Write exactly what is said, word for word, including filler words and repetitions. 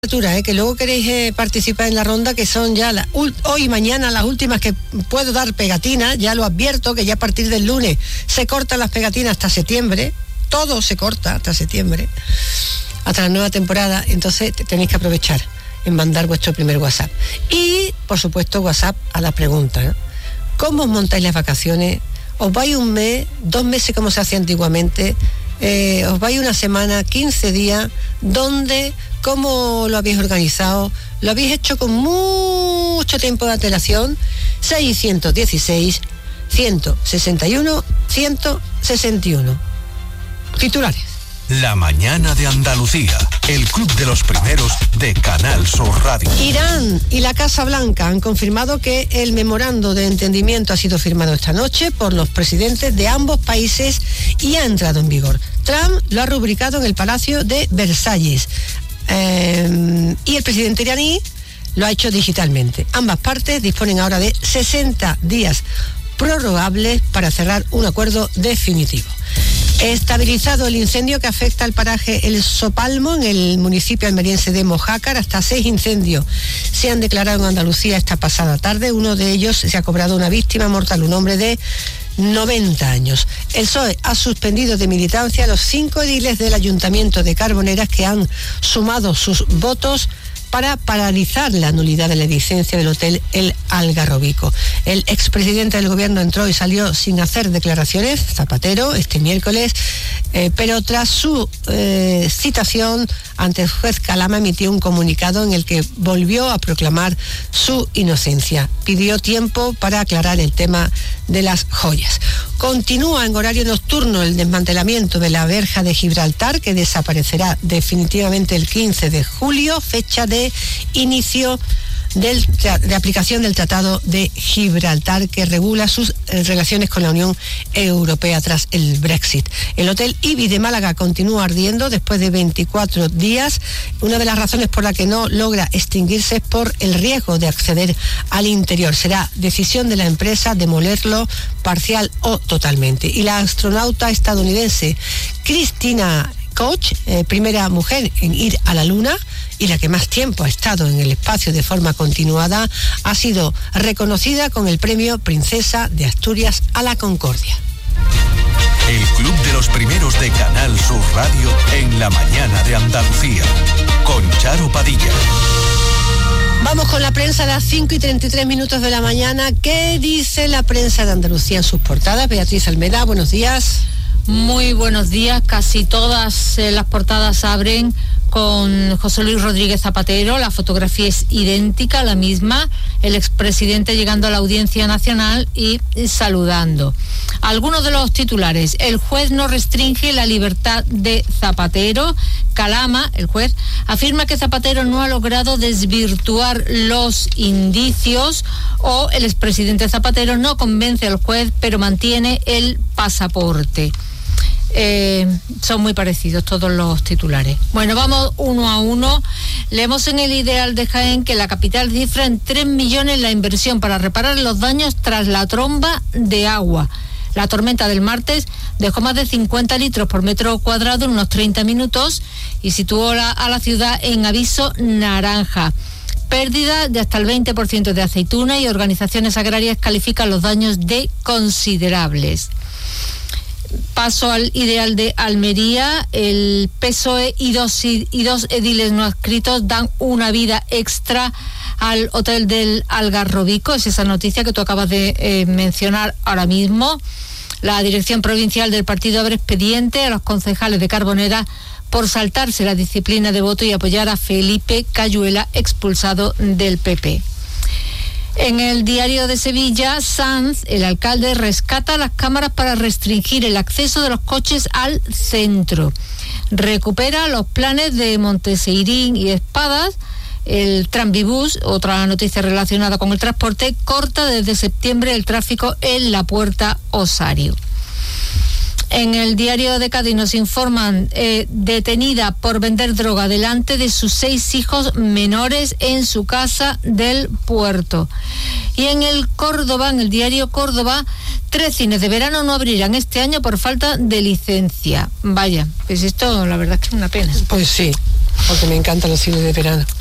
¿eh? Que luego queréis eh, participar en la ronda, que son ya la, hoy y mañana las últimas que puedo dar pegatinas. Ya lo advierto, que ya a partir del lunes se cortan las pegatinas hasta septiembre. Todo se corta hasta septiembre, hasta la nueva temporada. Entonces tenéis que aprovechar en mandar vuestro primer WhatsApp. Y, por supuesto, WhatsApp a la pregunta, ¿no? ¿Cómo os montáis las vacaciones? ¿Os vais un mes, dos meses como se hacía antiguamente? Eh, ¿Os vais una semana, quince días? ¿Dónde? ¿Cómo lo habéis organizado? ¿Lo habéis hecho con mucho tiempo de antelación? seiscientos dieciséis, ciento sesenta y uno, ciento sesenta y uno. Titulares. La mañana de Andalucía, el club de los primeros de Canal Sur Radio. Irán y la Casa Blanca han confirmado que el memorando de entendimiento ha sido firmado esta noche por los presidentes de ambos países y ha entrado en vigor. Trump lo ha rubricado en el Palacio de Versalles eh, y el presidente iraní lo ha hecho digitalmente. Ambas partes disponen ahora de sesenta días prorrogables para cerrar un acuerdo definitivo. Estabilizado el incendio que afecta al paraje El Sopalmo en el municipio almeriense de Mojácar. Hasta seis incendios se han declarado en Andalucía esta pasada tarde. Uno de ellos se ha cobrado una víctima mortal, un hombre de noventa años. El P S O E ha suspendido de militancia a los cinco ediles del Ayuntamiento de Carboneras que han sumado sus votos para paralizar la nulidad de la licencia del hotel El Algarrobico. El expresidente del gobierno entró y salió sin hacer declaraciones, Zapatero, este miércoles, eh, pero tras su eh, citación ante el juez Calama emitió un comunicado en el que volvió a proclamar su inocencia. Pidió tiempo para aclarar el tema de las joyas. Continúa en horario nocturno el desmantelamiento de la verja de Gibraltar, que desaparecerá definitivamente el quince de julio, fecha de inicio del, de aplicación del Tratado de Gibraltar, que regula sus eh, relaciones con la Unión Europea tras el Brexit. El Hotel Ibis de Málaga continúa ardiendo después de veinticuatro días. Una de las razones por la que no logra extinguirse es por el riesgo de acceder al interior. Será decisión de la empresa demolerlo parcial o totalmente. Y la astronauta estadounidense Christina Koch, eh, primera mujer en ir a la Luna y la que más tiempo ha estado en el espacio de forma continuada, ha sido reconocida con el premio Princesa de Asturias a la Concordia. El club de los primeros de Canal Sur Radio en la mañana de Andalucía, con Charo Padilla. Vamos con la prensa a las cinco y treinta y tres minutos de la mañana. ¿Qué dice la prensa de Andalucía en sus portadas? Beatriz Almeda, buenos días. Muy buenos días. Casi todas eh, las portadas abren con José Luis Rodríguez Zapatero. La fotografía es idéntica, la misma, el expresidente llegando a la Audiencia Nacional y saludando. Algunos de los titulares: el juez no restringe la libertad de Zapatero. Calama, el juez, afirma que Zapatero no ha logrado desvirtuar los indicios, o el expresidente Zapatero no convence al juez pero mantiene el pasaporte. Eh, son muy parecidos todos los titulares. Bueno, vamos uno a uno. Leemos en El Ideal de Jaén que la capital cifra en tres millones la inversión para reparar los daños tras la tromba de agua. La tormenta del martes dejó más de cincuenta litros por metro cuadrado en unos treinta minutos y situó la, a la ciudad en aviso naranja. Pérdida de hasta el veinte por ciento de aceituna, y organizaciones agrarias califican los daños de considerables. Paso al Ideal de Almería. El P S O E y dos, y dos ediles no adscritos dan una vida extra al hotel del Algarrobico. Es esa noticia que tú acabas de eh, mencionar ahora mismo. La dirección provincial del partido abre expediente a los concejales de Carbonera por saltarse la disciplina de voto y apoyar a Felipe Cayuela, expulsado del P P. En el Diario de Sevilla, Sanz, el alcalde, rescata las cámaras para restringir el acceso de los coches al centro. Recupera los planes de Monteseirín y Espadas. El Tranvibús, otra noticia relacionada con el transporte, corta desde septiembre el tráfico en la Puerta Osario. En el Diario de Cádiz nos informan, eh, detenida por vender droga delante de sus seis hijos menores en su casa del Puerto. Y en el Córdoba, en el Diario Córdoba, tres cines de verano no abrirán este año por falta de licencia. Vaya, pues esto la verdad es que es una pena. Pues sí. porque me encantan los cines de verano.